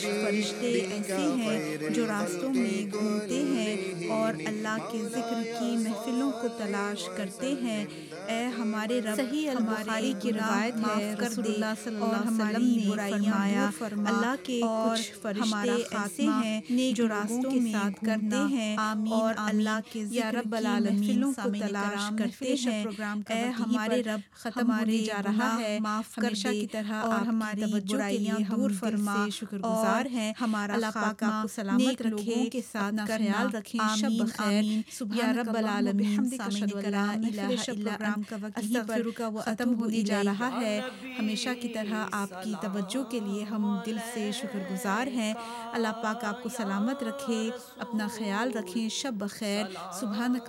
फरिश्ते ऐसे हैं जो रास्तों में घूमते हैं और अल्लाह के ज़िक्र की महफ़िलों को तलाश करते हैं। ऐ हमारे रब, सही अल हमारे बुखारी की गुनाह रिवायत है, माफ़ कर दे रसूलुल्लाह और सल्लल्लाहु अलैहि वसल्लम हमारी ने बुराइयाँ दूर फरमाया, फरमा। अल्लाह के और कुछ फरिश्ते हमारा ऐसे ख़ात्मा हैं नेक जो लोगों रास्तों के में साथ करना। करते हैं आमीन और अल्लाह आमीन के या ज़िक्र रब्बल की आलमीन। महफ़िलों को सामीन तलाश कराम, करते महफ़िल शब हैं। प्रोग्राम का ऐ वक्त यहीं हमारे पर रब, ख़त्म होने हमारे जा रहा गुनाह है। माफ़ कर हमेशा दे की तरह और आपकी हमारी तवज्जो के बुराइयाँ लिए हम दूर दिल फरमा। से और शुक्रगुजार हैं। हमारा अल्लाह पाक ख़ात्मा आपको सलामत नेक रखे, लोगों के साथ अपना करना। ख्याल रखें। शब आमीन बखैर। आमीन। या सुब्हानक रब्बल अल्लाहुम्मा आलमीन। बिहम्दिक सामीन अशहदु अल्ला कराम, महफ़िल इलाहा शब इल्ला प्रोग्राम अंत का वक्त यहीं पर अस्तगफिरुका व ख़त्म अतूबु होने जा इलैक। रहा है। हमेशा की तरह आपकी तवज्जो के लिए हम दिल से शुक्रगुजार हैं। अल्लाह पाक आपको सलामत रखे, अपना ख्याल रखें। शब बखैर। सुबहानक